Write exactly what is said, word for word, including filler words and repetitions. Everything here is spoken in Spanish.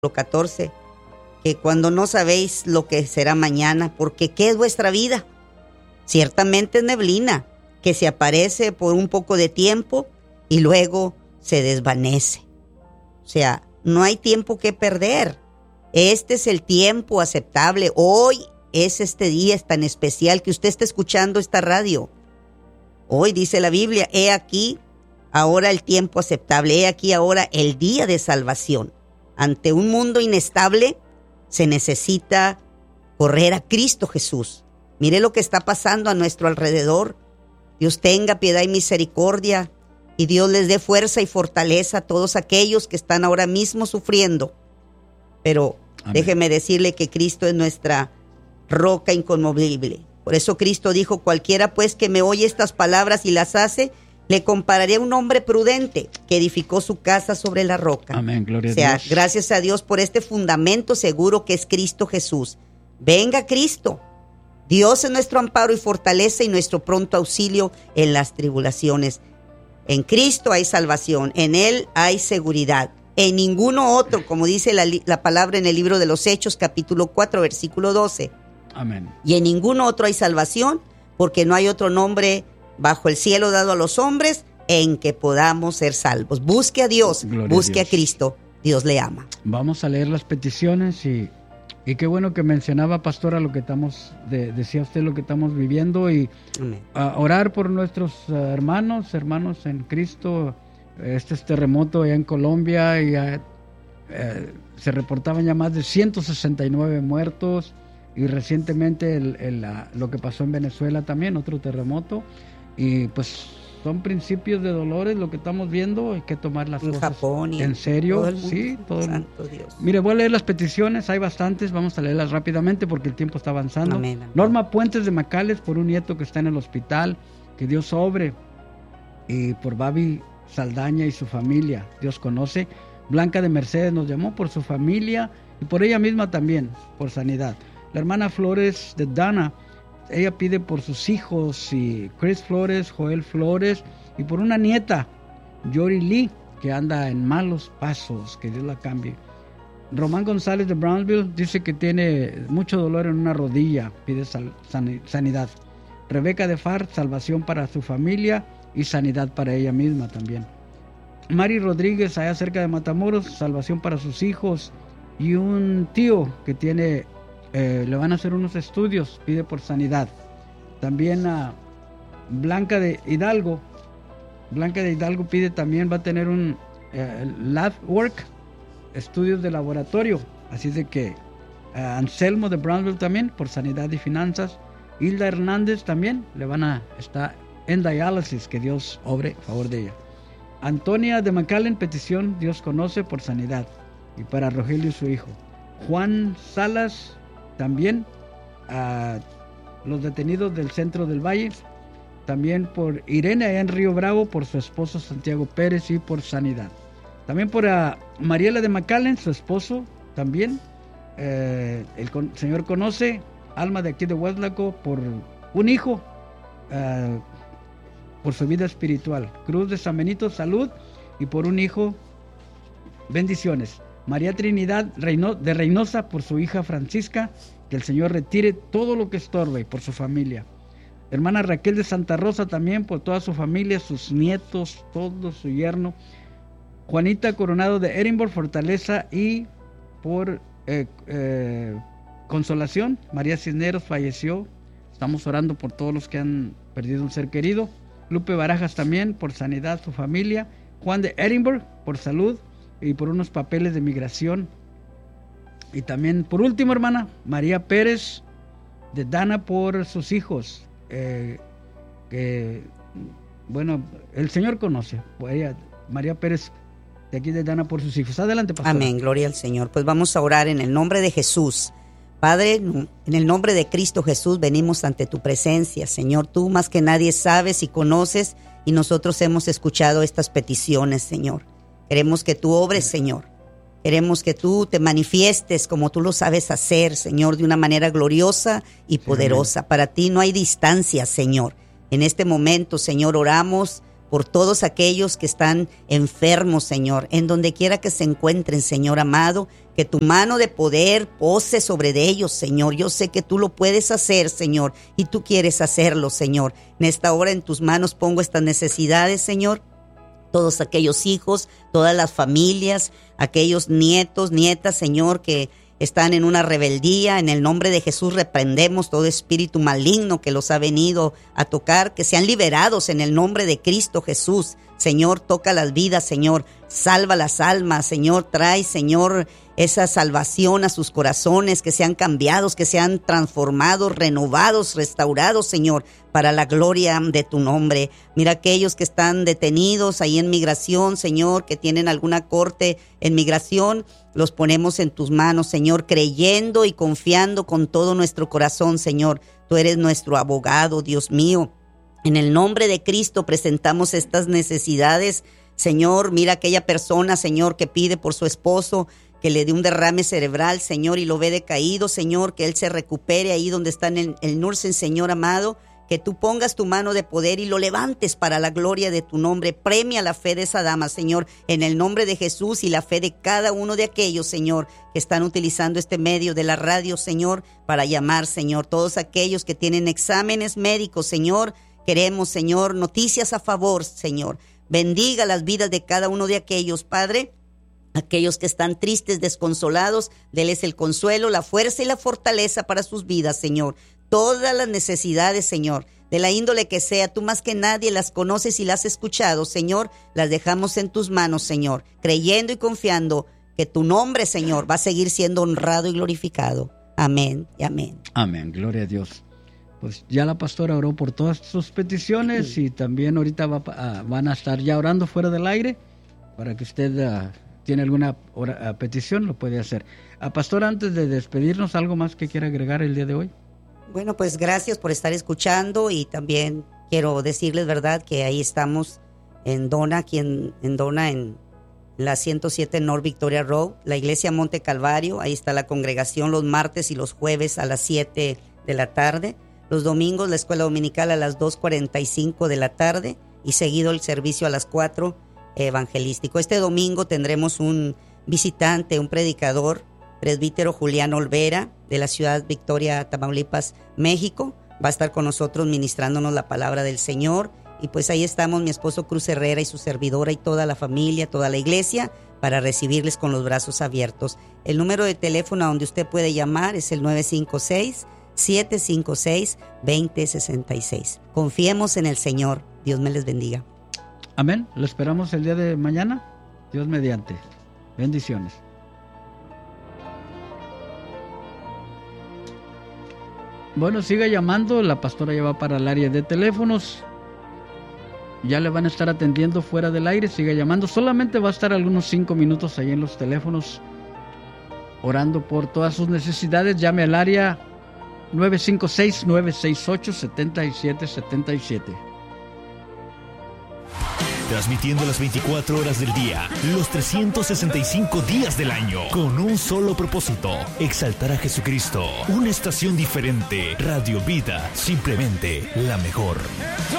catorce, que cuando no sabéis lo que será mañana, porque ¿qué es vuestra vida? Ciertamente es neblina, que se aparece por un poco de tiempo y luego se desvanece. O sea, no hay tiempo que perder. Este es el tiempo aceptable. Hoy es este día tan especial que usted está escuchando esta radio. Hoy dice la Biblia, he aquí ahora el tiempo aceptable, he aquí ahora el día de salvación. Ante un mundo inestable se necesita correr a Cristo Jesús. Mire lo que está pasando a nuestro alrededor. Dios tenga piedad y misericordia y Dios les dé fuerza y fortaleza a todos aquellos que están ahora mismo sufriendo. Pero amén. Déjeme decirle que Cristo es nuestra roca inconmovible. Por eso Cristo dijo, cualquiera pues que me oye estas palabras y las hace, le compararé a un hombre prudente que edificó su casa sobre la roca. Amén, gloria o sea, a Dios. Gracias a Dios por este fundamento seguro que es Cristo Jesús. Venga Cristo. Dios es nuestro amparo y fortaleza y nuestro pronto auxilio en las tribulaciones. En Cristo hay salvación, en Él hay seguridad. En ninguno otro, como dice la, la palabra en el libro de los Hechos, capítulo cuatro, versículo doce. Amén. Y en ninguno otro hay salvación, porque no hay otro nombre bajo el cielo dado a los hombres en que podamos ser salvos. Busque a Dios, Gloria busque a a, Dios. Dios. Dios le ama. Vamos a leer las peticiones y, y qué bueno que mencionaba, pastora, lo que estamos, de, decía usted lo que estamos viviendo y a orar por nuestros uh, hermanos, hermanos en Cristo. Este es terremoto allá en Colombia y uh, eh, se reportaban ya más de ciento sesenta y nueve muertos y recientemente el, el, uh, lo que pasó en Venezuela también, otro terremoto. Y pues son principios de dolores lo que estamos viendo, hay que tomar las en cosas Japón y en serio. todo el mundo. Sí, todo Santo Dios. Mire, voy a leer las peticiones, hay bastantes, vamos a leerlas rápidamente porque el tiempo está avanzando. Amén, amén. Norma Puentes de Macales, por un nieto que está en el hospital, que Dios sobre. Y por Babi Saldaña y su familia, Dios conoce. Blanca de Mercedes nos llamó por su familia y por ella misma también, por sanidad. La hermana Flores de Dana, ella pide por sus hijos, y Chris Flores, Joel Flores, y por una nieta, Yori Lee, que anda en malos pasos, que Dios la cambie. Román González de Brownsville dice que tiene mucho dolor en una rodilla, pide sal, san, sanidad. Rebeca de Far, salvación para su familia y sanidad para ella misma también. Mari Rodríguez, allá cerca de Matamoros, salvación para sus hijos. Y un tío que tiene... Eh, le van a hacer unos estudios, pide por sanidad. También a Blanca de Hidalgo, Blanca de Hidalgo pide también, va a tener un eh, lab work, estudios de laboratorio, así de que eh, Anselmo de Brownsville también por sanidad y finanzas. Hilda Hernández también le van a estar en diálisis, que Dios obre a favor de ella. Antonia de McAllen, petición, Dios conoce, por sanidad, y para Rogelio su hijo. Juan Salas también, a los detenidos del centro del Valle, también por Irene allá en Río Bravo, por su esposo Santiago Pérez y por sanidad. También por a Mariela de McAllen, su esposo también, eh, el con, señor conoce, Alma de aquí de Hueslaco, por un hijo, eh, por su vida espiritual. Cruz de San Benito, salud, y por un hijo, bendiciones. María Trinidad Reyno, de Reynosa, por su hija Francisca, que el Señor retire todo lo que estorbe, por su familia. Hermana Raquel de Santa Rosa también, por toda su familia, sus nietos, todo su yerno. Juanita Coronado de Edinburgh, fortaleza, y por eh, eh, consolación, María Cisneros falleció. Estamos orando por todos los que han perdido un ser querido. Lupe Barajas también, por sanidad, su familia. Juan de Edinburgh, por salud y por unos papeles de migración. Y también, por último, hermana, María Pérez de Dana, por sus hijos. Eh, que, bueno, el Señor conoce. Ella, María Pérez, de aquí de Dana, por sus hijos. Adelante, pastor. Amén, gloria al Señor. Pues vamos a orar en el nombre de Jesús. Padre, en el nombre de Cristo Jesús, venimos ante tu presencia. Señor, tú más que nadie sabes y conoces, y nosotros hemos escuchado estas peticiones, Señor. Queremos que tú obres, Señor. Queremos que tú te manifiestes como tú lo sabes hacer, Señor, de una manera gloriosa y poderosa. Para ti no hay distancia, Señor. En este momento, Señor, oramos por todos aquellos que están enfermos, Señor, en donde quiera que se encuentren, Señor amado, que tu mano de poder pose sobre de ellos, Señor. Yo sé que tú lo puedes hacer, Señor, y tú quieres hacerlo, Señor. En esta hora en tus manos pongo estas necesidades, Señor. Todos aquellos hijos, todas las familias, aquellos nietos, nietas, Señor, que están en una rebeldía. En el nombre de Jesús reprendemos todo espíritu maligno que los ha venido a tocar, que sean liberados en el nombre de Cristo Jesús. Señor, toca las vidas, Señor, salva las almas, Señor, trae, Señor, esa salvación a sus corazones, que sean cambiados, que sean transformados, renovados, restaurados, Señor, para la gloria de tu nombre. Mira aquellos que están detenidos ahí en migración, Señor, que tienen alguna corte en migración, los ponemos en tus manos, Señor, creyendo y confiando con todo nuestro corazón, Señor. Tú eres nuestro abogado, Dios mío. En el nombre de Cristo presentamos estas necesidades, Señor. Mira aquella persona, Señor, que pide por su esposo que le dé un derrame cerebral, Señor, y lo ve decaído, Señor, que él se recupere ahí donde está en el, el nursing, Señor amado, que tú pongas tu mano de poder y lo levantes para la gloria de tu nombre. Premia la fe de esa dama, Señor, en el nombre de Jesús, y la fe de cada uno de aquellos, Señor, que están utilizando este medio de la radio, Señor, para llamar, Señor, todos aquellos que tienen exámenes médicos, Señor. Queremos, Señor, noticias a favor, Señor. Bendiga las vidas de cada uno de aquellos, Padre. Aquellos que están tristes, desconsolados, déles el consuelo, la fuerza y la fortaleza para sus vidas, Señor. Todas las necesidades, Señor, de la índole que sea, tú más que nadie las conoces y las has escuchado, Señor. Las dejamos en tus manos, Señor, creyendo y confiando que tu nombre, Señor, va a seguir siendo honrado y glorificado. Amén y amén. Amén, gloria a Dios. Pues ya la pastora oró por todas sus peticiones y también ahorita va a, van a estar ya orando fuera del aire para que usted uh, tiene alguna ora, uh, petición, lo puede hacer. Uh, pastora, antes de despedirnos, ¿algo más que quiera agregar el día de hoy? Bueno, pues gracias por estar escuchando y también quiero decirles, verdad, que ahí estamos en Dona, aquí en, en Dona, en la ciento siete North Victoria Road, la iglesia Monte Calvario. Ahí está la congregación los martes y los jueves a las siete de la tarde. Los domingos la escuela dominical a las dos cuarenta y cinco de la tarde y seguido el servicio a las cuatro evangelístico. Este domingo tendremos un visitante, un predicador, presbítero Julián Olvera, de la ciudad Victoria, Tamaulipas, México. Va a estar con nosotros ministrándonos la palabra del Señor. Y pues ahí estamos mi esposo Cruz Herrera y su servidora y toda la familia, toda la iglesia, para recibirles con los brazos abiertos. El número de teléfono a donde usted puede llamar es el nueve cinco seis, siete cinco seis, dos cero seis seis. Confiemos en el Señor. Dios me les bendiga. Amén. Lo esperamos el día de mañana. Dios mediante. Bendiciones. Bueno, siga llamando. La pastora ya va para el área de teléfonos. Ya le van a estar atendiendo fuera del aire. Siga llamando. Solamente va a estar algunos cinco minutos ahí en los teléfonos, orando por todas sus necesidades. Llame al área nueve cinco seis, nueve seis ocho, siete siete siete siete. Transmitiendo las veinticuatro horas del día, los trescientos sesenta y cinco días del año, con un solo propósito: exaltar a Jesucristo. Una estación diferente. Radio Vida, simplemente la mejor.